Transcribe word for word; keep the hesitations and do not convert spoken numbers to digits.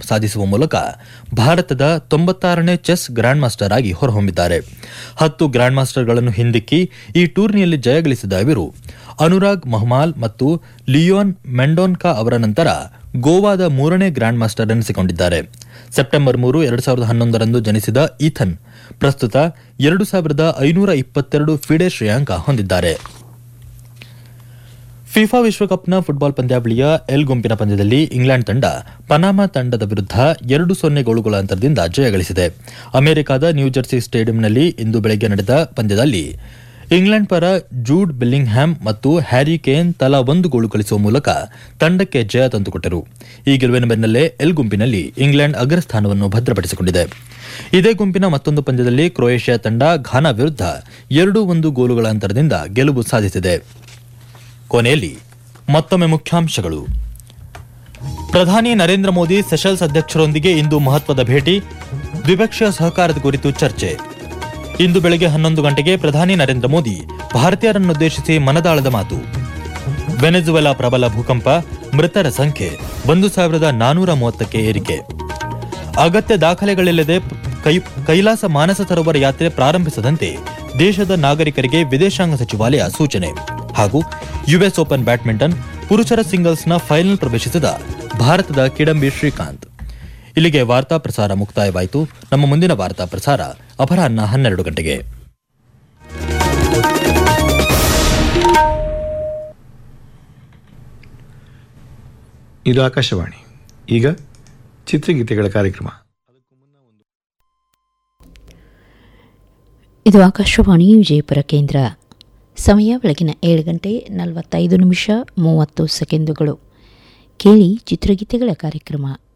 ಸಾಧಿಸುವ ಮೂಲಕ ಭಾರತದ ತೊಂಬತ್ತಾರನೇ ಚೆಸ್ ಗ್ರ್ಯಾಂಡ್ ಮಾಸ್ಟರ್ ಆಗಿ ಹೊರಹೊಮ್ಮಿದ್ದಾರೆ. ಹತ್ತು ಗ್ರ್ಯಾಂಡ್ ಮಾಸ್ಟರ್ಗಳನ್ನು ಹಿಂದಿಕ್ಕಿ ಈ ಟೂರ್ನಿಯಲ್ಲಿ ಜಯಗಳಿಸಿದ ಇವರು ಅನುರಾಗ್ ಮಹಮಾಲ್ ಮತ್ತು ಲಿಯೋನ್ ಮೆಂಡೋನ್ಕಾ ಅವರ ನಂತರ ಗೋವಾದ ಮೂರನೇ ಗ್ರ್ಯಾಂಡ್ ಮಾಸ್ಟರ್ ಎನಿಸಿಕೊಂಡಿದ್ದಾರೆ. ಸೆಪ್ಟೆಂಬರ್ ಮೂರು ಎರಡು ಸಾವಿರದ ಹನ್ನೊಂದರಂದು ಜನಿಸಿದ ಈಥನ್ ಪ್ರಸ್ತುತ ಎರಡು ಸಾವಿರದ ಐನೂರ ಇಪ್ಪತ್ತೆರಡು ಫಿಡೆ ಶ್ರೇಯಾಂಕ ಹೊಂದಿದ್ದಾರೆ. ಫಿಫಾ ವಿಶ್ವಕಪ್ನ ಫುಟ್ಬಾಲ್ ಪಂದ್ಯಾವಳಿಯ ಎಲ್ ಗುಂಪಿನ ಪಂದ್ಯದಲ್ಲಿ ಇಂಗ್ಲೆಂಡ್ ತಂಡ ಪನಾಮಾ ತಂಡದ ವಿರುದ್ಧ ಎರಡು ಸೊನ್ನೆ ಗೋಲುಗಳ ಅಂತರದಿಂದ ಜಯಗಳಿಸಿದೆ. ಅಮೆರಿಕದ ನ್ಯೂಜೆರ್ಸಿ ಸ್ಟೇಡಿಯಂನಲ್ಲಿ ಇಂದು ಬೆಳಗ್ಗೆ ನಡೆದ ಪಂದ್ಯದಲ್ಲಿ ಇಂಗ್ಲೆಂಡ್ ಪರ ಜೂಡ್ ಬೆಲ್ಲಿಂಗ್ಹ್ಯಾಮ್ ಮತ್ತು ಹ್ಯಾರಿ ಕೇನ್ ತಲಾ ಒಂದು ಗೋಲು ಗಳಿಸುವ ಮೂಲಕ ತಂಡಕ್ಕೆ ಜಯ ತಂದುಕೊಟ್ಟರು. ಈ ಗೆಲುವಿನ ಬೆನ್ನಲ್ಲೇ ಎಲ್ ಗುಂಪಿನಲ್ಲಿ ಇಂಗ್ಲೆಂಡ್ ಅಗ್ರಸ್ಥಾನವನ್ನು ಭದ್ರಪಡಿಸಿಕೊಂಡಿದೆ. ಇದೇ ಗುಂಪಿನ ಮತ್ತೊಂದು ಪಂದ್ಯದಲ್ಲಿ ಕ್ರೊಯೇಷಿಯಾ ತಂಡ ಘಾನಾ ವಿರುದ್ಧ ಎರಡು ಒಂದು ಗೋಲುಗಳ ಅಂತರದಿಂದ ಗೆಲುವು ಸಾಧಿಸಿದೆ. ಕೊನೆಯಲ್ಲಿ ಮತ್ತೊಮ್ಮೆ ಮುಖ್ಯಾಂಶಗಳು. ಪ್ರಧಾನಿ ನರೇಂದ್ರ ಮೋದಿ ಸೆಷಲ್ಸ್ ಅಧ್ಯಕ್ಷರೊಂದಿಗೆ ಇಂದು ಮಹತ್ವದ ಭೇಟಿ, ದ್ವಿಪಕ್ಷೀಯ ಸಹಕಾರದ ಕುರಿತು ಚರ್ಚೆ. ಇಂದು ಬೆಳಗ್ಗೆ ಹನ್ನೊಂದು ಗಂಟೆಗೆ ಪ್ರಧಾನಿ ನರೇಂದ್ರ ಮೋದಿ ಭಾರತೀಯರನ್ನುದ್ದೇಶಿಸಿ ಮನದಾಳದ ಮಾತು. ವೆನೆಜುವೆಲಾ ಪ್ರಬಲ ಭೂಕಂಪ, ಮೃತರ ಸಂಖ್ಯೆ ಒಂದು ಸಾವಿರದ ನಾನೂರ ಮೂವತ್ತಕ್ಕೆ ಏರಿಕೆ. ಅಗತ್ಯ ದಾಖಲೆಗಳಿಲ್ಲದೆ ಕೈಲಾಸ ಮಾನಸ ಸರೋವರ ಯಾತ್ರೆ ಪ್ರಾರಂಭಿಸದಂತೆ ದೇಶದ ನಾಗರಿಕರಿಗೆ ವಿದೇಶಾಂಗ ಸಚಿವಾಲಯ ಸೂಚನೆ. ಹಾಗೂ ಯುಎಸ್ ಓಪನ್ ಬ್ಯಾಡ್ಮಿಂಟನ್ ಪುರುಷರ ಸಿಂಗಲ್ಸ್ನ ಫೈನಲ್ ಪ್ರವೇಶಿಸಿದ ಭಾರತದ ಕಿಡಂಬಿ ಶ್ರೀಕಾಂತ್. ಇಲ್ಲಿಗೆ ವಾರ್ತಾ ಪ್ರಸಾರ ಮುಕ್ತಾಯವಾಯಿತು. ನಮ್ಮ ಮುಂದಿನ ವಾರ್ತಾ ಪ್ರಸಾರ ಅಪರಾಹ್ನ ಹನ್ನೆರಡು ಗಂಟೆಗೆ. ಇದು ಆಕಾಶವಾಣಿ. ಈಗ ಚಿತ್ರಗೀತೆಗಳ ಕಾರ್ಯಕ್ರಮ. ಇದು ಆಕಾಶವಾಣಿ ವಿಜಯಪುರ ಕೇಂದ್ರ. ಸಮಯ ಬೆಳಗಿನ ಏಳು ಗಂಟೆ ನಲವತ್ತೈದು ನಿಮಿಷ ಮೂವತ್ತು ಸೆಕೆಂಡುಗಳು. ಕೇಳಿ ಚಿತ್ರಗೀತೆಗಳ ಕಾರ್ಯಕ್ರಮ.